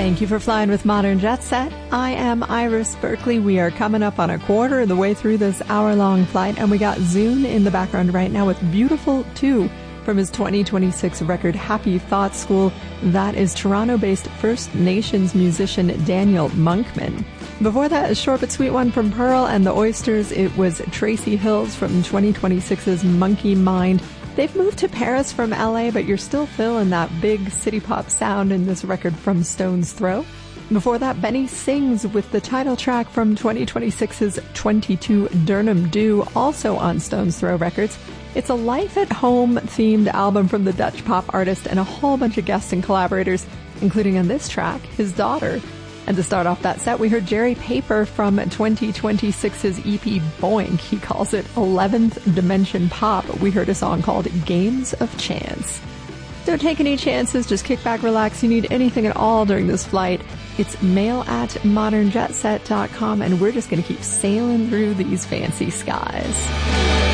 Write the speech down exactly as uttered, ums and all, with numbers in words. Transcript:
Thank you for flying with Modern Jet Set. I am Iris Berkeley. We are coming up on a quarter of the way through this hour-long flight, and we got Zune in the background right now with Beautiful two from his twenty twenty-six record Happy Thoughts School. That is Toronto-based First Nations musician Daniel Monkman. Before that, a short but sweet one from Pearl and the Oysters. It was Tracy Hills from twenty twenty-six's Monkey Mind. They've moved to Paris from L A, but you're still feeling that big city pop sound in this record from Stone's Throw. Before that, Benny Sings with the title track from twenty twenty-six's twenty-two Durnham Dew, also on Stone's Throw Records. It's a life at home themed album from the Dutch pop artist and a whole bunch of guests and collaborators, including on this track, his daughter. And to start off that set, we heard Jerry Paper from twenty twenty-six's E P Boink. He calls it eleventh Dimension Pop. We heard a song called Games of Chance. Don't take any chances. Just kick back, relax. You need anything at all during this flight, it's mail at modern jet set dot com, and we're just going to keep sailing through these fancy skies.